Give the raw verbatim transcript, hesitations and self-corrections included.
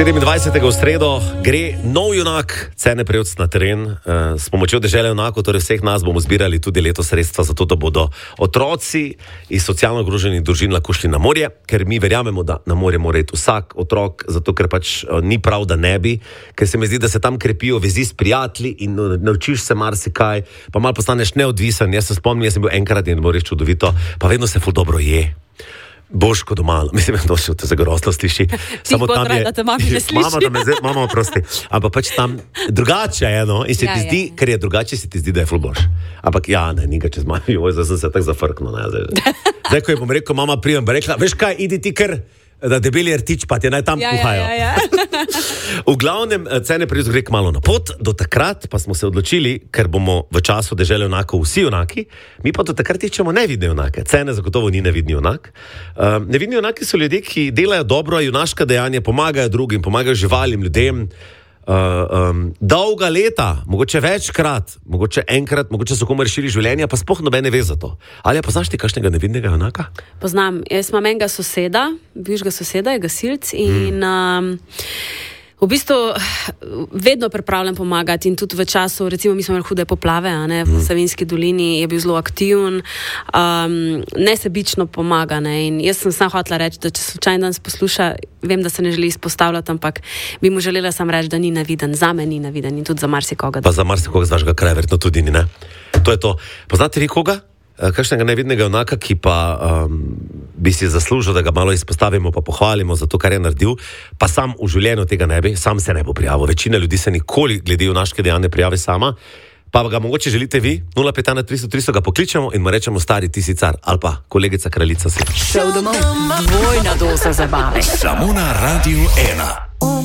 sedemindvajsetega v sredo gre nov junak Cene Prevc na teren. E, s pomočjo Dežele junakov, torej vseh nas, bomo zbirali tudi leto sredstva za to, da bodo otroci iz socialno ogroženih družin lahko šli na morje, ker mi verjamemo, da na morje mora iti vsak otrok, zato ker pač o, ni prav, da ne bi, ker se mi zdi, da se tam krepijo vezi s prijatelji in o, naučiš se marsikaj, pa malo postaneš neodvisen. Jaz se spomnim, jaz sem bil enkrat in bo res čudovito, pa vedno se ful dobro je. Boš kot doma, mislim, da se to zagorostno sliši. Samo tam je, da te mami ne sliši. Mama, da me zdaj, mama, prosti. Ampak pač tam drugače je, no, in se ja, ti zdi, ja. Ker je drugače, se ti zdi, da je ful boš. Ampak ja, ne, niga čez mami, oj, zdaj sem se tak zafrknil, ne, zdaj. Zdaj, ko je bom rekel, mama prijem, bo rekla, veš kaj, idi ti kar, da debeli rtič, pa ti naj tam ja, kuhajo. Ja, ja, ja. V glavnem, Cene Prevc gre kmalu na pot, do takrat pa smo se odločili, ker bomo v času Dežele junakov vsi junaki, mi pa do takrat iščemo nevidne junake. Cene zagotovo ni nevidni junak. Uh, nevidni junaki so ljudje, ki delajo dobro, junaška dejanja, pomagajo drugim, pomagajo živalim, ljudem. Uh, um, dolga leta, mogoče večkrat, mogoče enkrat, mogoče so komu rešili življenja, pa sploh nobene ve za to. Ali ja, poznaš ti kakšnega nevidnega junaka? Poznam, jaz imam enega soseda, bivšega soseda, je gasilc in um, v bistvu vedno pripravljam pomagati in tudi v času, recimo mi smo imeli hude poplave, a ne, v Savinjski dolini je bil zelo aktiven, um, nesebično pomaga, ne, in jaz sem sam hotela reči, da če slučajno danes posluša, vem, da se ne želi izpostavljati, ampak bi mu želela sam reči, da ni neviden, za me ni neviden in tudi za marsikoga. Pa za marsikoga z vašega kraja, verjetno tudi ni, ne? To je to. Poznate vi koga? Kakšnega nevidnega junaka, ki pa um, bi si zaslužil, da ga malo izpostavimo, pa pohvalimo za to, kar je naredil, pa sam v življenju tega ne bi, sam se ne bo prijavil. Večina ljudi se nikoli glede junaške dejanja prijavi sama, pa ga mogoče želite vi, nula pet ena tristo tristo ga pokličemo in mu rečemo stari ti si car, ali pa kolegica kraljica si. Šel domov, dvojna doza zabave. Samo na Radiu ena.